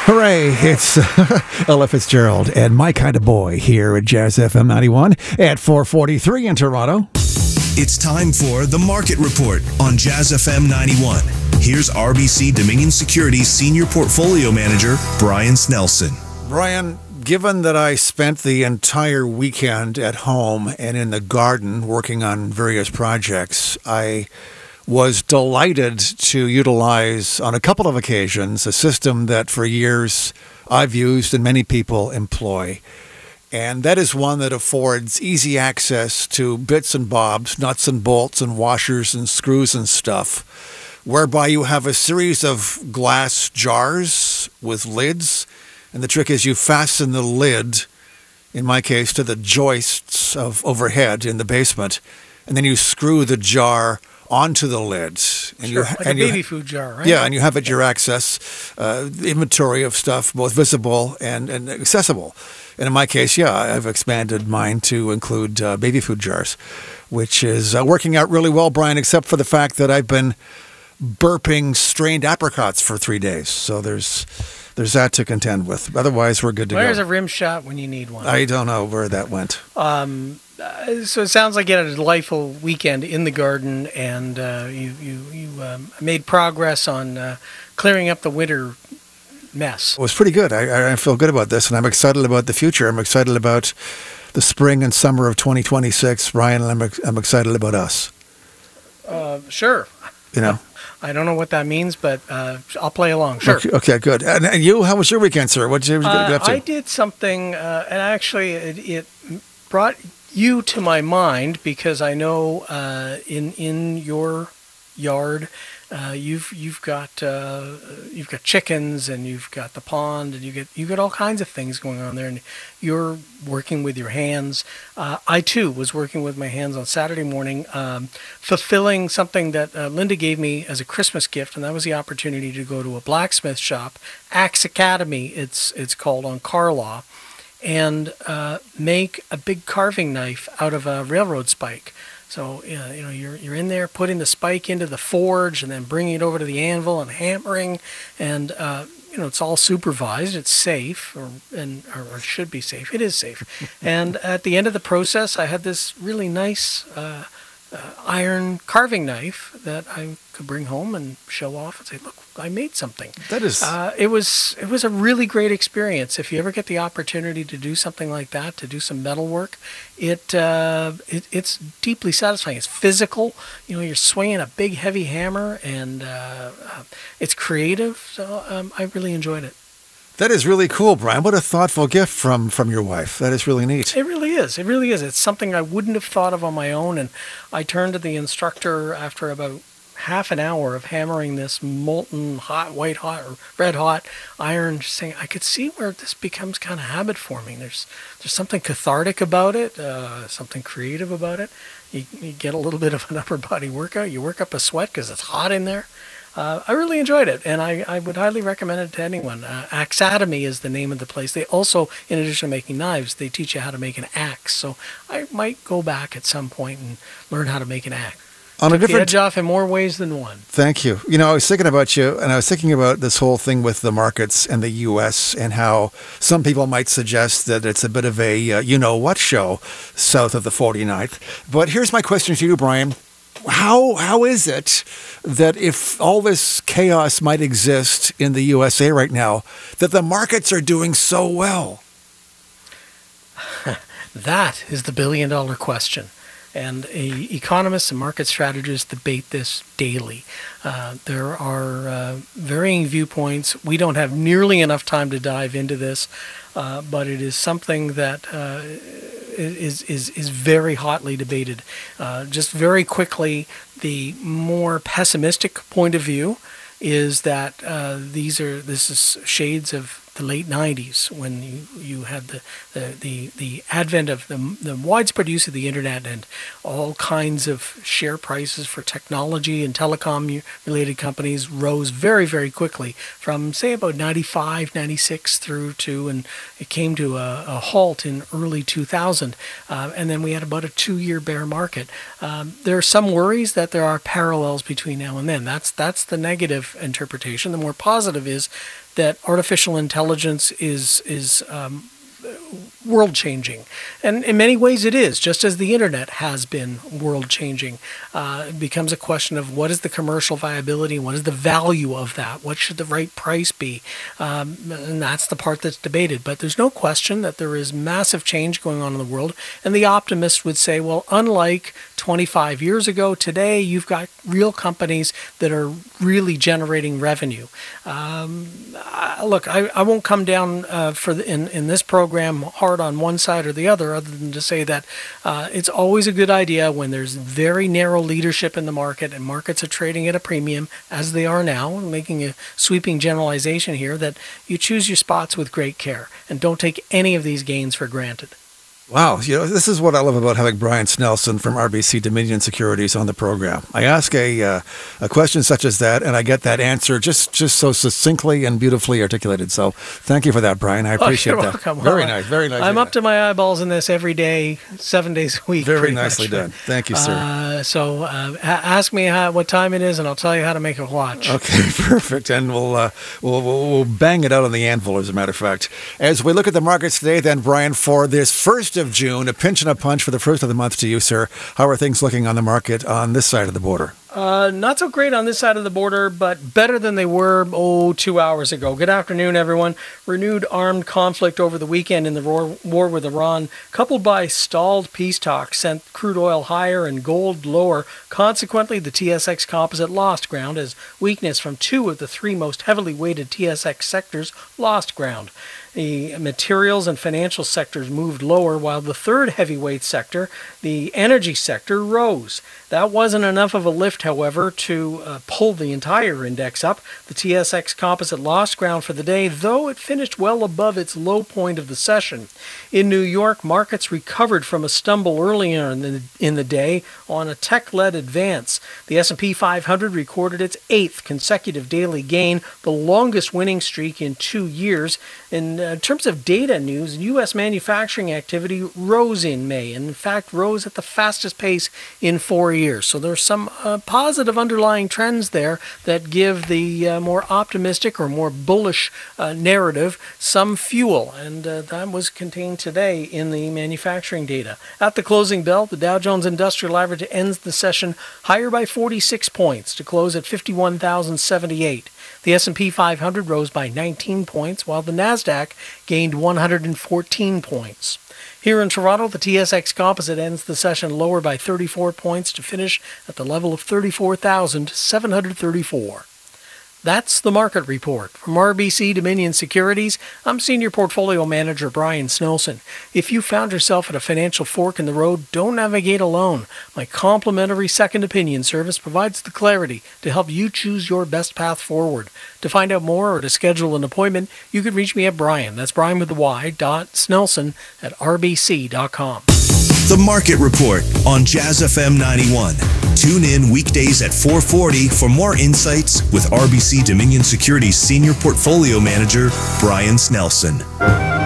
Hooray! It's Ella Fitzgerald and My Kind of Boy here at Jazz FM 91 at 4:43 in Toronto. It's time for The Market Report on Jazz FM 91. Here's RBC Dominion Securities Senior Portfolio Manager, Brian Snelson. Brian, given that I spent the entire weekend at home and in the garden working on various projects, I was delighted to utilize on a couple of occasions a system that for years I've used and many people employ. And that is one that affords easy access to bits and bobs, nuts and bolts and washers and screws and stuff, whereby you have a series of glass jars with lids. And the trick is you fasten the lid, in my case, to the joists of overhead in the basement, and then you screw the jar onto the lid. And sure, like a baby food jar, right? Yeah, and you have at your access inventory of stuff, both visible and accessible. And in my case, yeah, I've expanded mine to include baby food jars, which is working out really well, Brian, except for the fact that I've been burping strained apricots for 3 days. So there's that to contend with. Otherwise, we're good to go. Where's a rim shot when you need one? I don't know where that went. So it sounds like you had a delightful weekend in the garden, and you made progress on clearing up the winter mess. It was pretty good. I feel good about this, and I'm excited about the future. I'm excited about the spring and summer of 2026, Brian, and I'm excited about us. Sure. You know? I don't know what that means, but I'll play along. Sure. Okay, good. And you, how was your weekend, sir? What did you get up to? I did something, and actually it brought you to my mind because I know in your yard you've got chickens and you've got the pond and you get all kinds of things going on there, and you're working with your hands. I too was working with my hands on Saturday morning, fulfilling something that Linda gave me as a Christmas gift, and that was the opportunity to go to a blacksmith shop, Axe Academy it's called, on Carlaw, and make a big carving knife out of a railroad spike. So you're in there putting the spike into the forge and then bringing it over to the anvil and hammering, and it's all supervised. It's safe, or it should be safe. It is safe. And at the end of the process, I had this really nice iron carving knife that I could bring home and show off and say, "Look, I made something." That is. It was a really great experience. If you ever get the opportunity to do something like that, to do some metal work, it's deeply satisfying. It's physical. You're swinging a big heavy hammer, and it's creative. So I really enjoyed it. That is really cool, Brian. What a thoughtful gift from your wife. That is really neat. It really is. It really is. It's something I wouldn't have thought of on my own. And I turned to the instructor after about half an hour of hammering this molten hot, white hot, or red hot iron, saying I could see where this becomes kind of habit forming. There's something cathartic about it, something creative about it. You get a little bit of an upper body workout. You work up a sweat because it's hot in there. I really enjoyed it, and I would highly recommend it to anyone. Axademy is the name of the place. They also, in addition to making knives, they teach you how to make an axe. So I might go back at some point and learn how to make an axe. On a different the edge off in more ways than one. Thank you. I was thinking about you, and I was thinking about this whole thing with the markets and the U.S. and how some people might suggest that it's a bit of a you-know-what show south of the 49th. But here's my question to you, Brian. How is it that if all this chaos might exist in the USA right now, that the markets are doing so well? That is the billion-dollar question. And economists and market strategists debate this daily. There are varying viewpoints. We don't have nearly enough time to dive into this, but it is something that is very hotly debated. Just very quickly, the more pessimistic point of view is that this is shades of the late 90s, when you had the advent of the widespread use of the internet, and all kinds of share prices for technology and telecom related companies rose very, very quickly from, say, about 95, 96 through to, and it came to a halt in early 2000. And then we had about a 2-year bear market. There are some worries that there are parallels between now and then. That's the negative interpretation. The more positive is that artificial intelligence is world-changing. And in many ways it is, just as the internet has been world-changing. It becomes a question of what is the commercial viability, what is the value of that, what should the right price be, and that's the part that's debated. But there's no question that there is massive change going on in the world, and the optimist would say, well, unlike 25 years ago, today you've got real companies that are really generating revenue. Look, I won't come down in this program hard on one side or the other than to say that it's always a good idea when there's very narrow leadership in the market and markets are trading at a premium, as they are now, making a sweeping generalization here, that you choose your spots with great care and don't take any of these gains for granted. Wow, this is what I love about having Brian Snelson from RBC Dominion Securities on the program. I ask a question such as that, and I get that answer just so succinctly and beautifully articulated. So thank you for that, Brian. I appreciate that. Welcome. Very nice, very nice. I'm up to my eyeballs in this every day, 7 days a week. Very nicely done. Thank you, sir. So ask me what time it is, and I'll tell you how to make a watch. Okay, perfect. And we'll bang it out on the anvil, as a matter of fact. As we look at the markets today, then, Brian, for this 1st of June, a pinch and a punch for the first of the month to you, sir. How are things looking on the market on this side of the border? Not so great on this side of the border, but better than they were, 2 hours ago. Good afternoon, everyone. Renewed armed conflict over the weekend in the war with Iran, coupled by stalled peace talks, sent crude oil higher and gold lower. Consequently, the TSX Composite lost ground as weakness from 2 of the 3 most heavily weighted TSX sectors lost ground. The materials and financial sectors moved lower, while the third heavyweight sector, the energy sector, rose. That wasn't enough of a lift, however, to pull the entire index up. The TSX Composite lost ground for the day, though it finished well above its low point of the session. In New York, markets recovered from a stumble earlier in the day on a tech-led advance. The S&P 500 recorded its 8th consecutive daily gain, the longest winning streak in 2 years. In terms of data news, U.S. manufacturing activity rose in May, and in fact rose at the fastest pace in 4 years. So there's some positive underlying trends there that give the more optimistic or more bullish narrative some fuel, and that was contained today in the manufacturing data. At the closing bell, the Dow Jones Industrial Average ends the session higher by 46 points to close at 51,078. The S&P 500 rose by 19 points, while the Nasdaq gained 114 points. Here in Toronto, the TSX Composite ends the session lower by 34 points to finish at the level of 34,734. That's the market report. From RBC Dominion Securities, I'm Senior Portfolio Manager Brian Snelson. If you found yourself at a financial fork in the road, don't navigate alone. My complimentary second opinion service provides the clarity to help you choose your best path forward. To find out more or to schedule an appointment, you can reach me at Brian, that's Brian with the Y, .Snelson at rbc.com. The Market Report on Jazz FM 91. Tune in weekdays at 4:40 for more insights with RBC Dominion Securities Senior Portfolio Manager Brian Snelson.